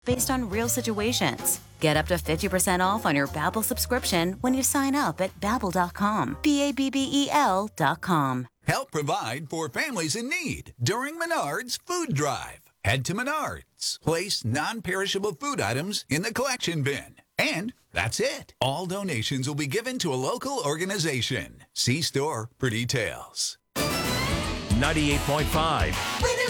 based on real situations. Get up to 50% off on your Babbel subscription when you sign up at Babbel.com. Babbel.com. Help provide for families in need during Menards Food Drive. Head to Menards. Place non-perishable food items in the collection bin. And that's it. All donations will be given to a local organization. See store for details. 98.5